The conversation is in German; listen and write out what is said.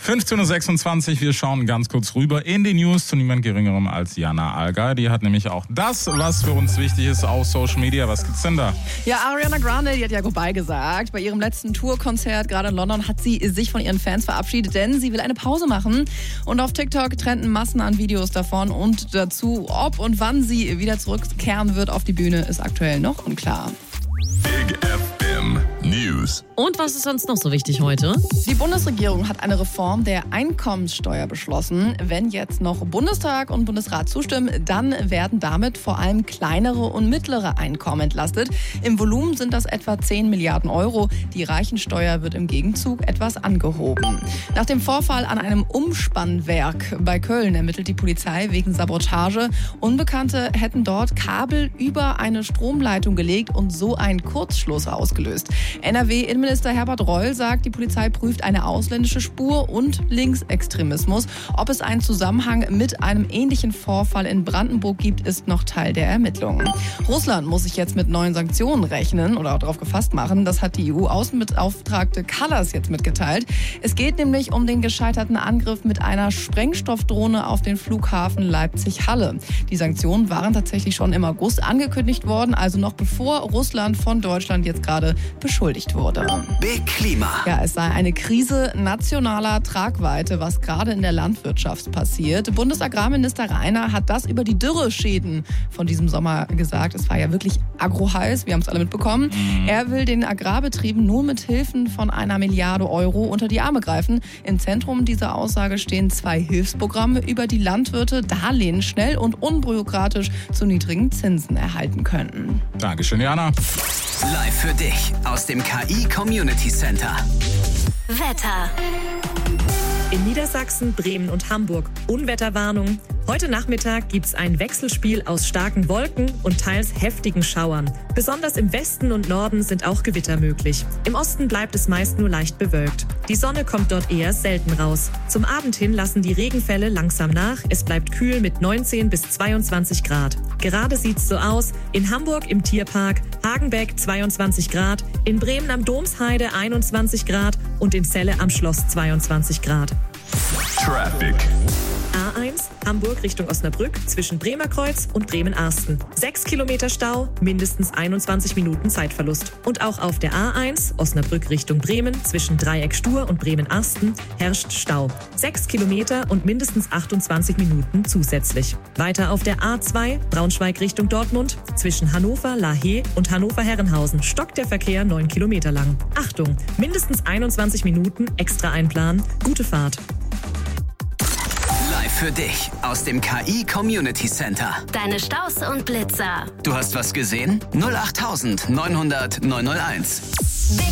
15.26 Uhr, wir schauen ganz kurz rüber in die News zu niemand Geringerem als Jana Alga. Die hat nämlich auch das, was für uns wichtig ist, auf Social Media. Was gibt's denn da? Ja, Ariana Grande, die hat ja Goodbye gesagt. Bei ihrem letzten Tourkonzert, gerade in London, hat sie sich von ihren Fans verabschiedet, denn sie will eine Pause machen. Und auf TikTok trennten Massen an Videos davon und dazu, ob und wann sie wieder zurückkehren wird auf die Bühne, ist aktuell noch unklar. Big FM News. Und was ist sonst noch so wichtig heute? Die Bundesregierung hat eine Reform der Einkommenssteuer beschlossen. Wenn jetzt noch Bundestag und Bundesrat zustimmen, dann werden damit vor allem kleinere und mittlere Einkommen entlastet. Im Volumen sind das etwa 10 Milliarden Euro. Die Reichensteuer wird im Gegenzug etwas angehoben. Nach dem Vorfall an einem Umspannwerk bei Köln ermittelt die Polizei wegen Sabotage. Unbekannte hätten dort Kabel über eine Stromleitung gelegt und so einen Kurzschluss ausgelöst. NRW-Innenminister Herbert Reul sagt, die Polizei prüft eine ausländische Spur und Linksextremismus. Ob es einen Zusammenhang mit einem ähnlichen Vorfall in Brandenburg gibt, ist noch Teil der Ermittlungen. Russland muss sich jetzt mit neuen Sanktionen rechnen oder darauf gefasst machen. Das hat die EU-Außenbeauftragte Kallas jetzt mitgeteilt. Es geht nämlich um den gescheiterten Angriff mit einer Sprengstoffdrohne auf den Flughafen Leipzig-Halle. Die Sanktionen waren tatsächlich schon im August angekündigt worden, also noch bevor Russland von Deutschland jetzt gerade beschuldigt wurde. Big Klima. Ja, es sei eine Krise nationaler Tragweite, was gerade in der Landwirtschaft passiert. Bundesagrarminister Rainer hat das über die Dürreschäden von diesem Sommer gesagt. Es war ja wirklich agroheiß, wir haben es alle mitbekommen. Er will den Agrarbetrieben nur mit Hilfen von 1 Milliarde Euro unter die Arme greifen. Im Zentrum dieser Aussage stehen 2 Hilfsprogramme, über die Landwirte Darlehen schnell und unbürokratisch zu niedrigen Zinsen erhalten könnten. Dankeschön, Jana. Live für dich aus dem KI Community Center. Wetter. In Niedersachsen, Bremen und Hamburg Unwetterwarnung. Heute Nachmittag gibt's ein Wechselspiel aus starken Wolken und teils heftigen Schauern. Besonders im Westen und Norden sind auch Gewitter möglich. Im Osten bleibt es meist nur leicht bewölkt. Die Sonne kommt dort eher selten raus. Zum Abend hin lassen die Regenfälle langsam nach. Es bleibt kühl mit 19 bis 22 Grad. Gerade sieht's so aus. In Hamburg im Tierpark, Hagenbeck 22 Grad, in Bremen am Domsheide 21 Grad und in Celle am Schloss 22 Grad. Traffic. A1 Hamburg Richtung Osnabrück zwischen Bremerkreuz und Bremen-Arsten. 6 Kilometer Stau, mindestens 21 Minuten Zeitverlust. Und auch auf der A1 Osnabrück Richtung Bremen zwischen Dreieck Stur und Bremen-Arsten herrscht Stau. 6 Kilometer und mindestens 28 Minuten zusätzlich. Weiter auf der A2 Braunschweig Richtung Dortmund zwischen Hannover-Lahey und Hannover-Herrenhausen stockt der Verkehr 9 Kilometer lang. Achtung, mindestens 21 Minuten extra einplanen. Gute Fahrt. Für dich aus dem KI Community Center. Deine Staus und Blitzer. Du hast was gesehen? 08900 901.